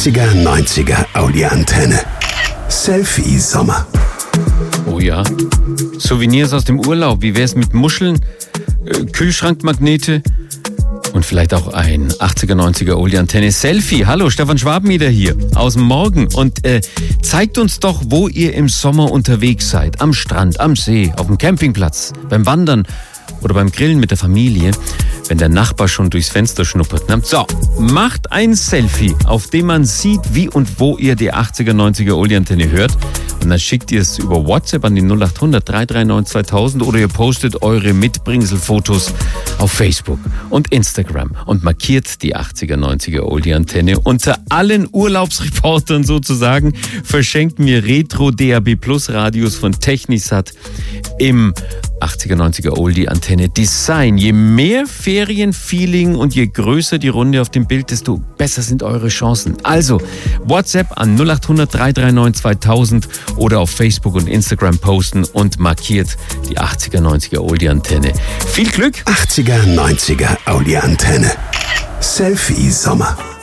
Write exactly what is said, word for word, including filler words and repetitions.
achtziger, neunziger Audi-Antenne. Selfie Sommer. Oh ja. Souvenirs aus dem Urlaub. Wie wär's mit Muscheln, äh, Kühlschrankmagnete und vielleicht auch ein achtziger, neunziger Audi-Antenne Selfie. Hallo, Stefan Schwabenmieder hier aus dem Morgen. Und äh, zeigt uns doch, wo ihr im Sommer unterwegs seid. Am Strand, am See, auf dem Campingplatz, beim Wandern oder beim Grillen mit der Familie, wenn der Nachbar schon durchs Fenster schnuppert. Ne? So, macht ein Selfie, auf dem man sieht, wie und wo ihr die achtziger, neunziger Audi-Antenne hört. Und dann schickt ihr es über WhatsApp an die null acht hundert, drei drei neun, zweitausend oder ihr postet eure Mitbringselfotos auf Facebook und Instagram und markiert die achtziger, neunziger Audi-Antenne. Unter allen Urlaubsreportern sozusagen verschenken wir Retro-D A B Plus Radios von Technisat im achtziger, neunziger Oldie-Antenne Design. Je mehr Ferienfeeling und je größer die Runde auf dem Bild, desto besser sind eure Chancen. Also WhatsApp an null acht hundert, drei drei neun, zweitausend oder auf Facebook und Instagram posten und markiert die achtziger, neunziger Oldie-Antenne. Viel Glück! achtziger, neunziger Audi-Antenne. Selfie Sommer.